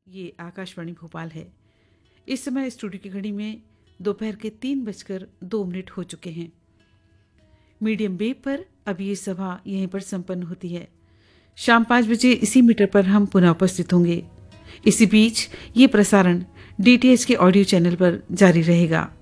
ये आकाशवाणी भोपाल है। इस समय स्टूडियो की घड़ी में दोपहर के 3:02 हो चुके हैं। मीडियम वेव पर अब ये सभा यहीं पर संपन्न होती है। शाम 5 बजे इसी मीटर पर हम पुनः उपस्थित होंगे। इसी बीच ये प्रसारण DTH के ऑडियो चैनल पर जारी रहेगा।